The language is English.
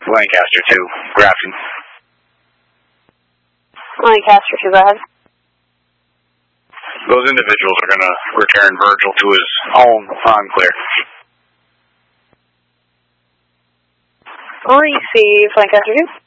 Lancaster 2, Grafton. Lancaster 2, go ahead. Those individuals are going to return Virgil to his home on clear. Receive, Lancaster 2.